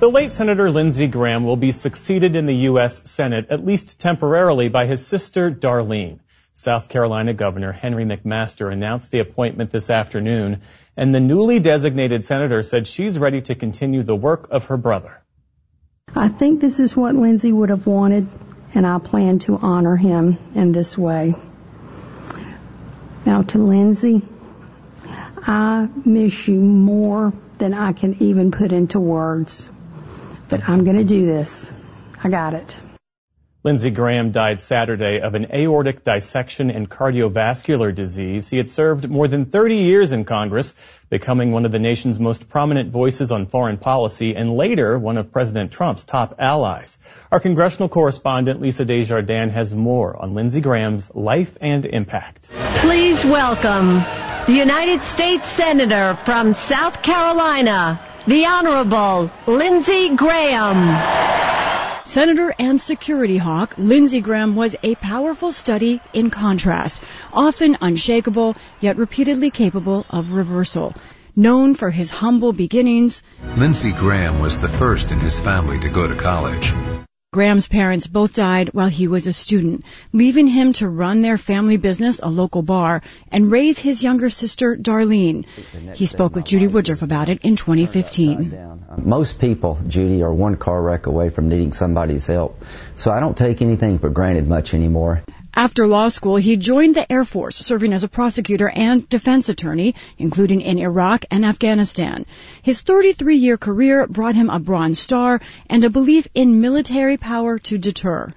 The late Senator Lindsey Graham will be succeeded in the U.S. Senate, at least temporarily, by his sister Darlene. South Carolina Governor Henry McMaster announced the appointment this afternoon, and the newly designated senator said she's ready to continue the work of her brother. I think this is what Lindsey would have wanted, and I plan to honor him in this way. Now to Lindsey, I miss you more than I can even put into words. But I'm going to do this. I got it. Lindsey Graham died Saturday of an aortic dissection and cardiovascular disease. He had served more than 30 years in Congress, becoming one of the nation's most prominent voices on foreign policy and later one of President Trump's top allies. Our congressional correspondent Lisa Desjardins has more on Lindsey Graham's life and impact. Please welcome the United States Senator from South Carolina, the Honorable Lindsey Graham. Senator and security hawk, Lindsey Graham was a powerful study in contrast, often unshakable, yet repeatedly capable of reversal. Known for his humble beginnings, Lindsey Graham was the first in his family to go to college. Graham's parents both died while he was a student, leaving him to run their family business, a local bar, and raise his younger sister, Darlene. He spoke with Judy Woodruff about it in 2015. Most people, Judy, are one car wreck away from needing somebody's help, so I don't take anything for granted much anymore. After law school, he joined the Air Force, serving as a prosecutor and defense attorney, including in Iraq and Afghanistan. His 33-year career brought him a Bronze Star and a belief in military power to deter.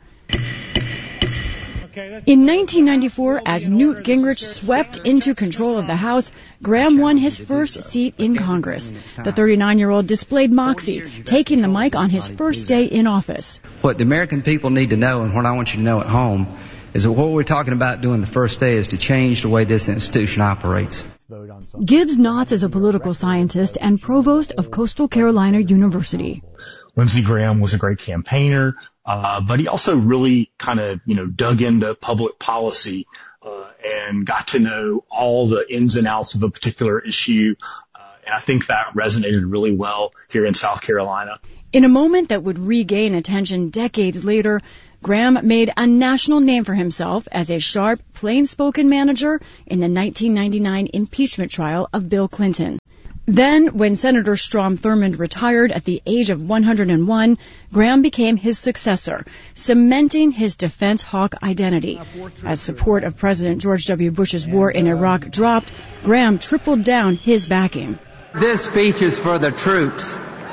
In 1994, as Newt Gingrich swept into control of the House, Graham won his first seat in Congress. The 39-year-old displayed moxie, taking the mic on his first day in office. What the American people need to know, and what I want you to know at home, is that what we're talking about doing the first day is to change the way this institution operates. Gibbs Knotts is a political scientist and provost of Coastal Carolina University. Lindsey Graham was a great campaigner, but he also really kind of, dug into public policy and got to know all the ins and outs of a particular issue. And I think that resonated really well here in South Carolina. In a moment that would regain attention decades later, Graham made a national name for himself as a sharp, plain-spoken manager in the 1999 impeachment trial of Bill Clinton. Then, when Senator Strom Thurmond retired at the age of 101, Graham became his successor, cementing his defense hawk identity. As support of President George W. Bush's war in Iraq dropped, Graham tripled down his backing. This speech is for the troops.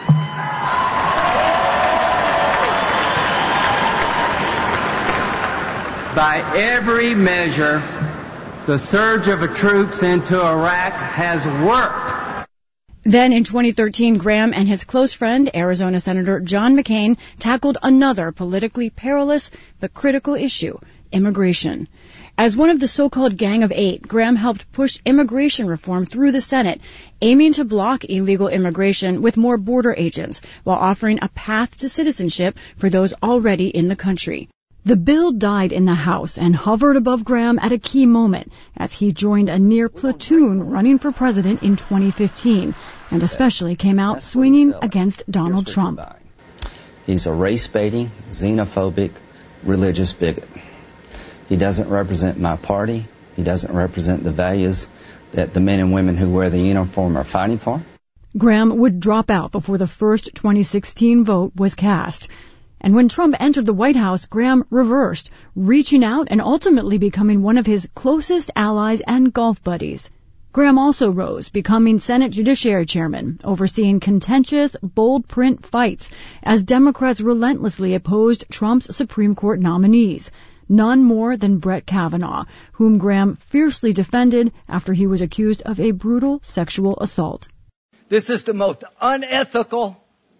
By every measure, the surge of troops into Iraq has worked. Then in 2013, Graham and his close friend, Arizona Senator John McCain, tackled another politically perilous but critical issue, immigration. As one of the so-called Gang of Eight, Graham helped push immigration reform through the Senate, aiming to block illegal immigration with more border agents, while offering a path to citizenship for those already in the country. The bill died in the House and hovered above Graham at a key moment as he joined a near platoon running for president in 2015 and especially came out swinging against Donald Trump. He's a race-baiting, xenophobic, religious bigot. He doesn't represent my party. He doesn't represent the values that the men and women who wear the uniform are fighting for. Graham would drop out before the first 2016 vote was cast. And when Trump entered the White House, Graham reversed, reaching out and ultimately becoming one of his closest allies and golf buddies. Graham also rose, becoming Senate Judiciary Chairman, overseeing contentious, bold-print fights as Democrats relentlessly opposed Trump's Supreme Court nominees, none more than Brett Kavanaugh, whom Graham fiercely defended after he was accused of a brutal sexual assault. This is the most unethical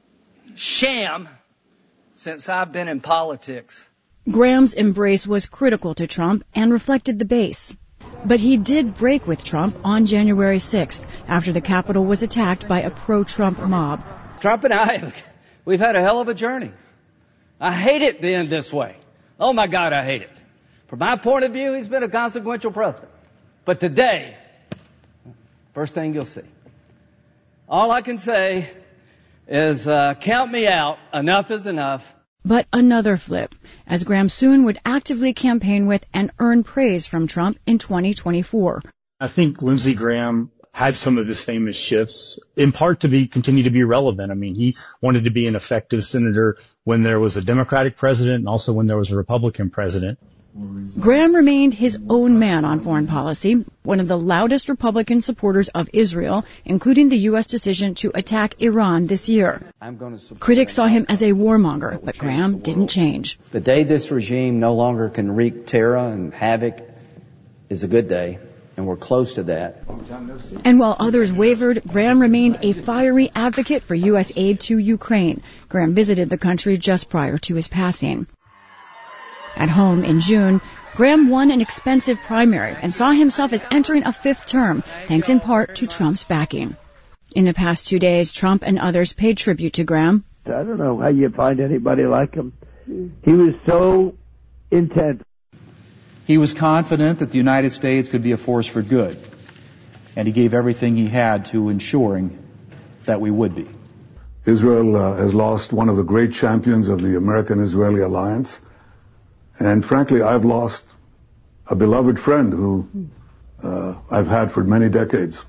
sham since I've been in politics. Graham's embrace was critical to Trump and reflected the base. But he did break with Trump on January 6th after the Capitol was attacked by a pro-Trump mob. Trump and I, we've had a hell of a journey. I hate it being this way. Oh my God, I hate it. From my point of view, he's been a consequential president. But today, first thing you'll see. All I can say is count me out. Enough is enough. But another flip, as Graham soon would actively campaign with and earn praise from Trump in 2024. I think Lindsey Graham had some of his famous shifts, in part to continue to be relevant. I mean, he wanted to be an effective senator when there was a Democratic president and also when there was a Republican president. Graham remained his own man on foreign policy, one of the loudest Republican supporters of Israel, including the U.S. decision to attack Iran this year. Critics saw him as a warmonger, but Graham didn't change. The day this regime no longer can wreak terror and havoc is a good day, and we're close to that. And while others wavered, Graham remained a fiery advocate for U.S. aid to Ukraine. Graham visited the country just prior to his passing. At home in June, Graham won an expensive primary and saw himself as entering a fifth term, thanks in part to Trump's backing. In the past 2 days, Trump and others paid tribute to Graham. I don't know how you find anybody like him. He was so intense. He was confident that the United States could be a force for good, and he gave everything he had to ensuring that we would be. Israel has lost one of the great champions of the American-Israeli alliance. And frankly, I've lost a beloved friend who I've had for many decades.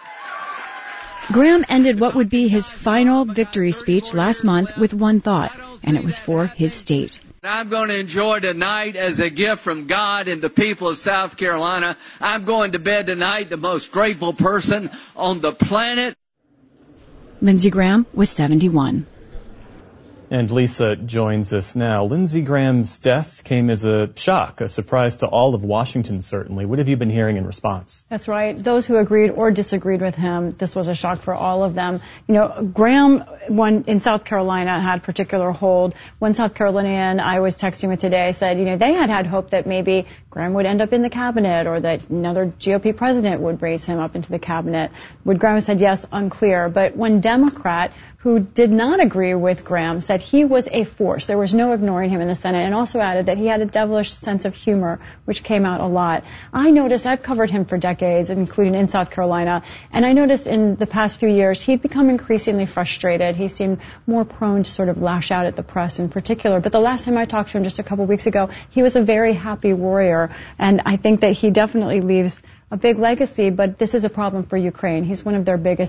Graham ended what would be his final victory speech last month with one thought, and it was for his state. I'm going to enjoy tonight as a gift from God and the people of South Carolina. I'm going to bed tonight the most grateful person on the planet. Lindsey Graham was 71. And Lisa joins us now. Lindsey Graham's death came as a shock, a surprise to all of Washington, certainly. What have you been hearing in response? That's right. Those who agreed or disagreed with him, this was a shock for all of them. You know, Graham, in South Carolina, had particular hold. One South Carolinian I was texting with today said, you know, they had hope that maybe Graham would end up in the cabinet or that another GOP president would raise him up into the cabinet. Would Graham have said yes? Unclear. But one Democrat who did not agree with Graham said he was a force. There was no ignoring him in the Senate, and also added that he had a devilish sense of humor, which came out a lot. I noticed, I've covered him for decades, including in South Carolina, and I noticed in the past few years he'd become increasingly frustrated. He seemed more prone to sort of lash out at the press in particular. But the last time I talked to him just a couple weeks ago, he was a very happy warrior, and I think that he definitely leaves a big legacy, but this is a problem for Ukraine. He's one of their biggest